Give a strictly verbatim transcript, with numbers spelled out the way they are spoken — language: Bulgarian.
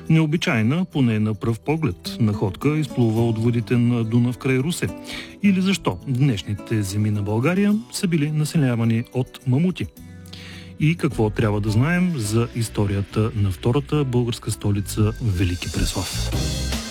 Необичайна, поне на пръв поглед, находка изплува от водите на Дунав край Русе. Или защо днешните земи на България са били населявани от мамути? И какво трябва да знаем за историята на втората българска столица Велики Преслав?